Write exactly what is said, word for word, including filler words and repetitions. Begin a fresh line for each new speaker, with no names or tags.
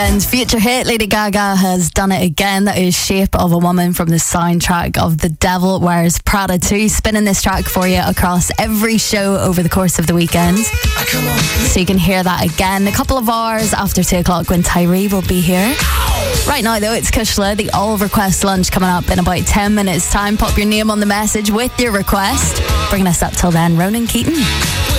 And future hit Lady Gaga has done it again. That is Shape of a Woman from the soundtrack of The Devil Wears Prada two. Spinning this track for you across every show over the course of the weekend. So you can hear that again a couple of hours after two o'clock when Tyree will be here. Right now though, it's Kushla, the All Request Lunch coming up in about ten minutes time. Pop your name on the message with your request. Bringing us up till then, Ronan Keaton.